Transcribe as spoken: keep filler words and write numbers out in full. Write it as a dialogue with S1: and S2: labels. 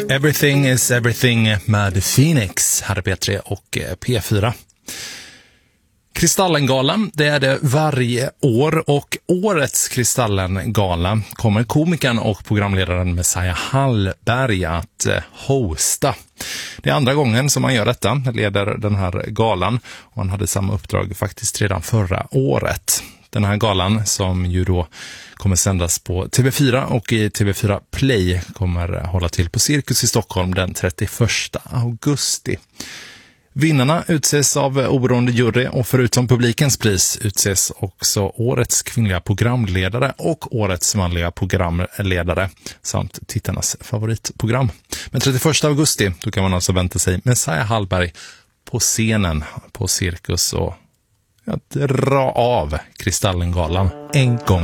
S1: Everything is everything med Phoenix, här är P tre och P fyra. Kristallengalan, det är det varje år, och årets Kristallengala kommer komikern och programledaren Messiah Hallberg att hosta. Det är andra gången som han gör detta, leder den här galan, och han hade samma uppdrag faktiskt redan förra året. Den här galan, som ju då kommer sändas på T V fyra och i T V fyra Play, kommer hålla till på Cirkus i Stockholm den trettioförsta augusti. Vinnarna utses av oberoende jury, och förutom publikens pris utses också årets kvinnliga programledare och årets manliga programledare samt tittarnas favoritprogram. Men trettioförsta augusti, då kan man alltså vänta sig Messiah Hallberg på scenen på Cirkus och ja, dra av Kristallengalan en gång.